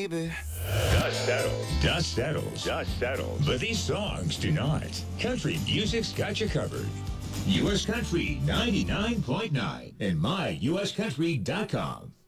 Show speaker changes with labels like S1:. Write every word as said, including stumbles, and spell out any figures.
S1: baby.
S2: Dust settles.
S3: Dust settles.
S2: Dust settles.
S3: But these songs do not. Country music's got you covered. U S Country ninety-nine point nine and my U S country dot com.